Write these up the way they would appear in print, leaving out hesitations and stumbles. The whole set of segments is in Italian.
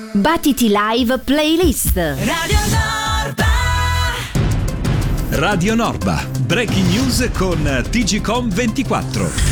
Battiti Live Playlist. Radio Norba, breaking news con TGcom 24.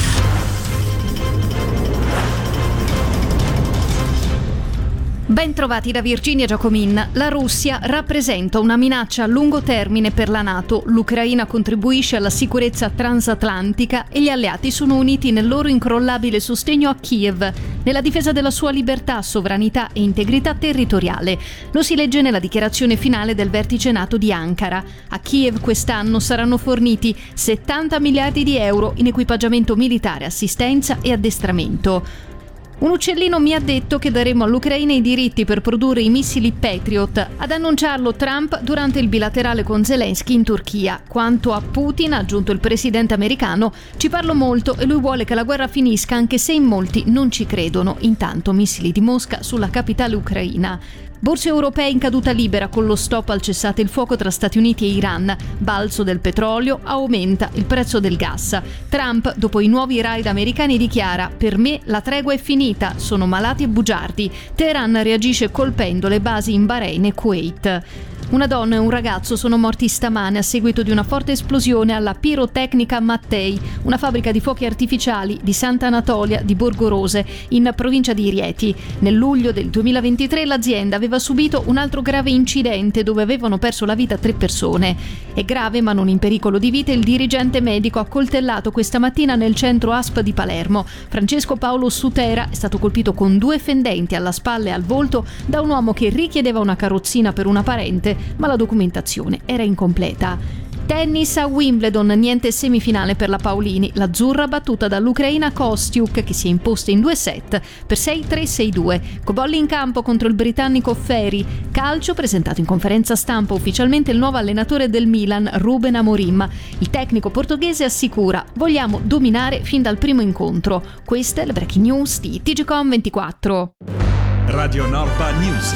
Ben trovati da Virginia Giacomin. La Russia rappresenta una minaccia a lungo termine per la NATO. L'Ucraina contribuisce alla sicurezza transatlantica e gli alleati sono uniti nel loro incrollabile sostegno a Kiev, nella difesa della sua libertà, sovranità e integrità territoriale. Lo si legge nella dichiarazione finale del vertice NATO di Ankara. A Kiev quest'anno saranno forniti 70 miliardi di euro in equipaggiamento militare, assistenza e addestramento. Un uccellino mi ha detto che daremo all'Ucraina i diritti per produrre i missili Patriot. Ad annunciarlo Trump durante il bilaterale con Zelensky in Turchia. Quanto a Putin, ha aggiunto il presidente americano, ci parlo molto e lui vuole che la guerra finisca anche se in molti non ci credono. Intanto missili di Mosca sulla capitale ucraina. Borse europee in caduta libera con lo stop al cessate il fuoco tra Stati Uniti e Iran. Balzo del petrolio, aumenta il prezzo del gas. Trump, dopo i nuovi raid americani, dichiara: per me la tregua è finita, sono malati e bugiardi. Teheran reagisce colpendo le basi in Bahrain e Kuwait. Una donna e un ragazzo sono morti stamane a seguito di una forte esplosione alla Pirotecnica Mattei, una fabbrica di fuochi artificiali di Santa Anatolia di Borgorose, in provincia di Rieti. Nel luglio del 2023 l'azienda aveva subito un altro grave incidente dove avevano perso la vita 3 persone. È grave ma non in pericolo di vita il dirigente medico accoltellato questa mattina nel centro ASP di Palermo. Francesco Paolo Sutera è stato colpito con 2 fendenti alla spalla e al volto da un uomo che richiedeva una carrozzina per una parente, ma la documentazione era incompleta. Tennis a Wimbledon, niente semifinale per la Paolini. L'azzurra battuta dall'Ucraina Kostiuk, che si è imposta in 2 set per 6-3-6-2. Cobolli in campo contro il britannico Ferry. Calcio, presentato in conferenza stampa ufficialmente il nuovo allenatore del Milan, Ruben Amorim. Il tecnico portoghese assicura: vogliamo dominare fin dal primo incontro. Queste le breaking news di TGcom 24. Radio Norba News.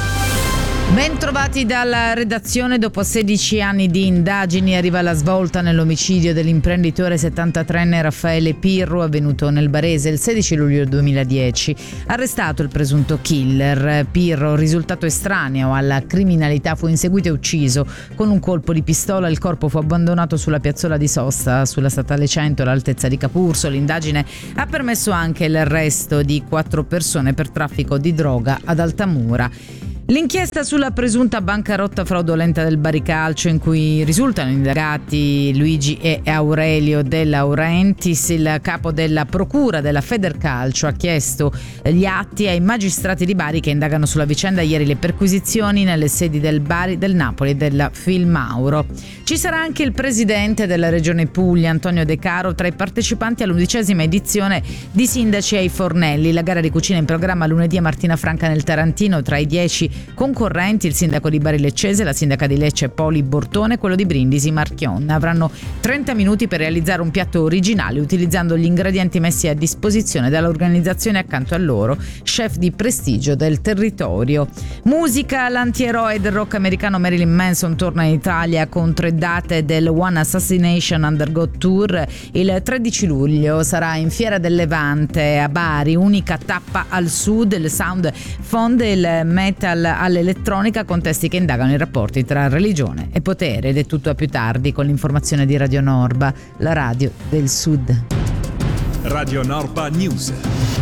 Ben trovati dalla redazione. Dopo 16 anni di indagini arriva la svolta nell'omicidio dell'imprenditore 73enne Raffaele Pirro, avvenuto nel Barese il 16 luglio 2010. Arrestato il presunto killer. Pirro, risultato estraneo alla criminalità, fu inseguito e ucciso con un colpo di pistola. Il corpo fu abbandonato sulla piazzola di sosta sulla statale 100 all'altezza di Capurso. L'indagine ha permesso anche l'arresto di 4 persone per traffico di droga ad Altamura. L'inchiesta sulla presunta bancarotta fraudolenta del Bari Calcio, in cui risultano indagati Luigi e Aurelio De Laurentiis, il capo della procura della Federcalcio, ha chiesto gli atti ai magistrati di Bari che indagano sulla vicenda. Ieri le perquisizioni nelle sedi del Bari, del Napoli e della Filmauro. Ci sarà anche il presidente della regione Puglia, Antonio De Caro, tra i partecipanti all'11ª edizione di Sindaci ai Fornelli, la gara di cucina in programma lunedì a Martina Franca nel Tarantino. Tra i 10 concorrenti il sindaco di Bari Leccese, la sindaca di Lecce Poli Bortone e quello di Brindisi Marchion. Avranno 30 minuti per realizzare un piatto originale utilizzando gli ingredienti messi a disposizione dall'organizzazione accanto a loro, chef di prestigio del territorio. Musica, l'antieroe del rock americano Marilyn Manson torna in Italia con 3 date del One Assassination Under God Tour. Il 13 luglio sarà in Fiera del Levante a Bari, unica tappa al sud. Il sound fonde il metal all'elettronica con testi che indagano i rapporti tra religione e potere. Ed è tutto a più tardi con l'informazione di Radio Norba, la radio del Sud. Radio Norba News.